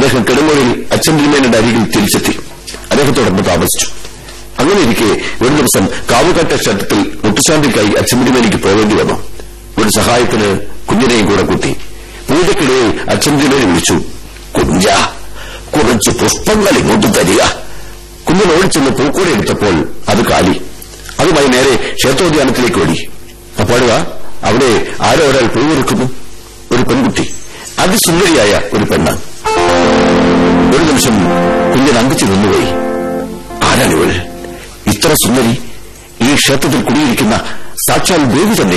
അദ്ദേഹം കിടങ്ങൂരിൽ അച്ഛൻതിരുമേനയുടെ അരികിൽ തിരിച്ചെത്തി. അദ്ദേഹത്തോടൊപ്പം താമസിച്ചു. അങ്ങനെയിരിക്കെ ഒരു ദിവസം കാവുകാട്ട ക്ഷേത്രത്തിൽ മുട്ടുശാന്തിക്കായി അച്ഛൻതിരുമേനിക്ക് പോകേണ്ടി വന്നു. ഒരു സഹായത്തിന് കുഞ്ഞിനെയും കൂടെ കൂട്ടി. പൂജക്കിടയിൽ അച്ഛൻതിരുമേനി വിളിച്ചു, കുഞ്ഞ, കുറച്ച് പുഷ്പങ്ങൾ ഇങ്ങോട്ട് തരിക. കുഞ്ഞൻ ഓടിച്ചെന്ന് പൂക്കൂടെ എടുത്തപ്പോൾ അത് കാലി. അതുമായി നേരെ ക്ഷേത്രോദ്യാനത്തിലേക്ക് ഓടി. അപ്പോഴാ അവിടെ ആരോ ഒരാൾ പൂവിറുക്കുന്നു. ഒരു പെൺകുട്ടി, അതിസുന്ദരിയായ ഒരു പെണ്ണ്. ഒരു നിമിഷം കുഞ്ഞൻ അങ്കിച്ചു നിന്നുപോയി. ആരാണിവൾ? ഇത്ര സുന്ദരി? ഈ ക്ഷേത്രത്തിൽ കുടിയിരിക്കുന്ന സാക്ഷാൽ ദേവി തന്നെ.